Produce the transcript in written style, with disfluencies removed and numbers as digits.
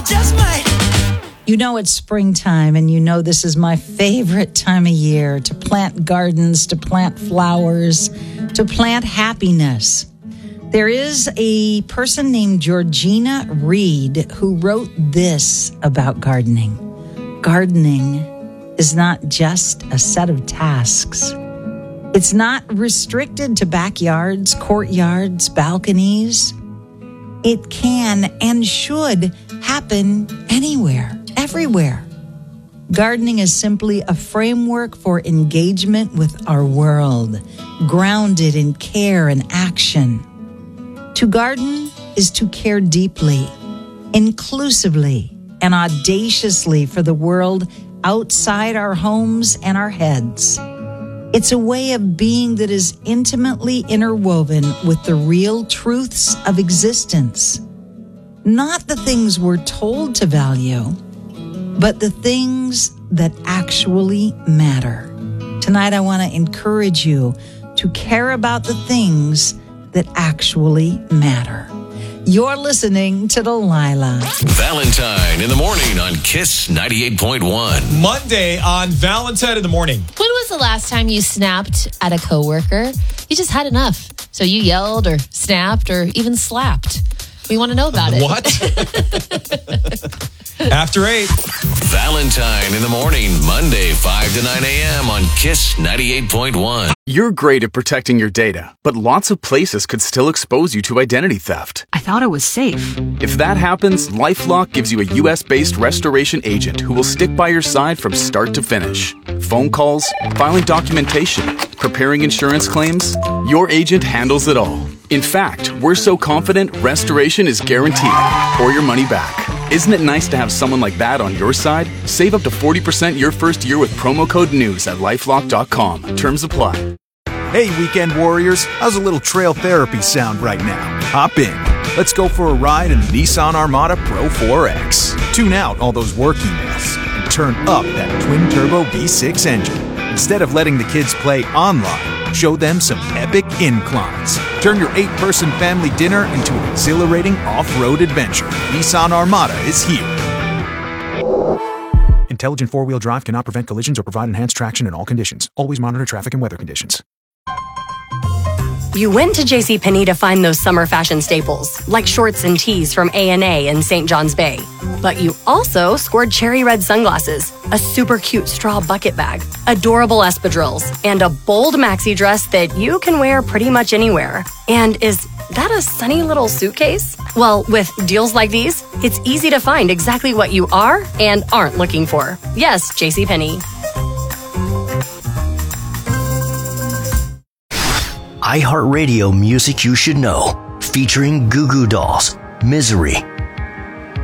just might. You know it's springtime, and you know this is my favorite time of year to plant gardens, to plant flowers, to plant happiness. There is a person named Georgina Reed who wrote this about gardening. Gardening is not just a set of tasks. It's not restricted to backyards, courtyards, balconies. It can and should happen anywhere, everywhere. Gardening is simply a framework for engagement with our world, grounded in care and action. To garden is to care deeply, inclusively, and audaciously for the world outside our homes and our heads. It's a way of being that is intimately interwoven with the real truths of existence. Not the things we're told to value, but the things that actually matter. Tonight, I want to encourage you to care about the things that actually matter. You're listening to Delilah. Valentine in the morning on Kiss 98.1. Monday on Valentine in the morning. When was the last time you snapped at a coworker? You just had enough. So you yelled or snapped or even slapped. We want to know about it. What? After 8. Valentine in the morning, Monday, 5 to 9 a.m. on Kiss 98.1. You're great at protecting your data, but lots of places could still expose you to identity theft. I thought it was safe. If that happens, LifeLock gives you a U.S.-based restoration agent who will stick by your side from start to finish. Phone calls, filing documentation, preparing insurance claims, your agent handles it all. In fact, we're so confident restoration is guaranteed or your money back. Isn't it nice to have someone like that on your side? Save up to 40% your first year with promo code NEWS at LifeLock.com. Terms apply. Hey, weekend warriors, how's a little trail therapy sound right now? Hop in. Let's go for a ride in the Nissan Armada Pro 4X. Tune out all those work emails and turn up that twin-turbo V6 engine. Instead of letting the kids play online, show them some epic inclines. Turn your 8-person family dinner into an exhilarating off-road adventure. Nissan Armada is here. Intelligent four-wheel drive cannot prevent collisions or provide enhanced traction in all conditions. Always monitor traffic and weather conditions. You went to JCPenney to find those summer fashion staples, like shorts and tees from A&A in St. John's Bay. But you also scored cherry red sunglasses, a super cute straw bucket bag, adorable espadrilles, and a bold maxi dress that you can wear pretty much anywhere. And is that a sunny little suitcase? Well, with deals like these, it's easy to find exactly what you are and aren't looking for. Yes, JCPenney. iHeartRadio Music You Should Know, featuring Goo Goo Dolls, Misery,